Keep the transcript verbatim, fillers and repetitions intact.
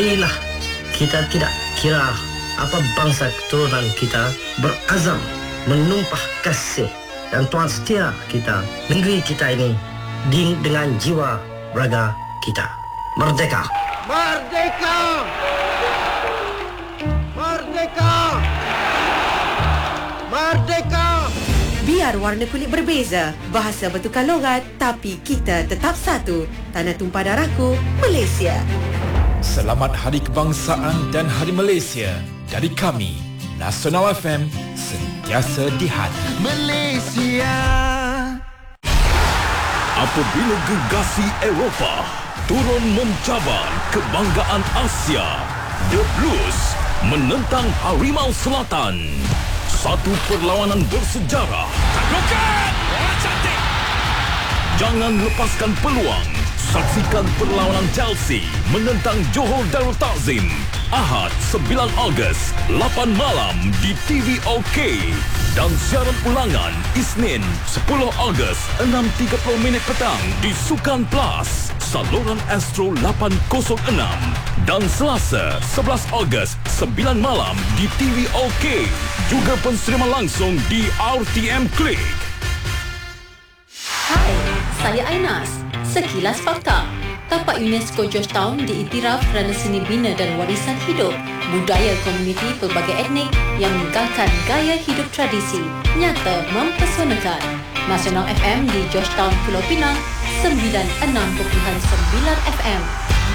Marilah kita tidak kira apa bangsa keturunan kita, berazam menumpah kasih dan tuan setia kita negeri kita ini di, dengan jiwa raga kita. Merdeka! Merdeka! Merdeka! Merdeka! Biar warna kulit berbeza, bahasa bertukar logat, tapi kita tetap satu. Tanah tumpah darahku, Malaysia. Selamat Hari Kebangsaan dan Hari Malaysia dari kami, Nasional F M, sentiasa di hati. Malaysia. Apabila gegasi Eropah turun mencabar kebanggaan Asia, The Blues menentang Harimau Selatan. Satu perlawanan bersejarah. Taklukan! Bola cantik! Jangan lepaskan peluang. Saksikan perlawanan Chelsea menentang Johor Darul Takzim. Ahad sembilan Ogos, lapan malam di T V OK. Dan siaran ulangan Isnin sepuluh Ogos, enam tiga puluh minit petang di Sukan Plus, saluran Astro lapan kosong enam. Dan Selasa sebelas Ogos, sembilan malam di T V OK. Juga penserima langsung di R T M Click. Hai, saya Ainas. Sekilas fakta. Tapak UNESCO Georgetown diiktiraf kerana seni bina dan warisan hidup, budaya komuniti pelbagai etnik yang meninggalkan gaya hidup tradisi, nyata mempesonakan. Nasional F M di Georgetown, Pulau Pinang, sembilan puluh enam perpuluhan sembilan F M.